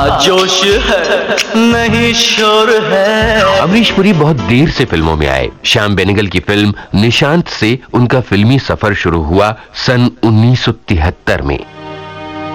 जोश है नहीं शोर है। अमरीश पुरी बहुत देर से फिल्मों में आए। श्याम बेनेगल की फिल्म निशांत से उनका फिल्मी सफर शुरू हुआ सन 1973 में।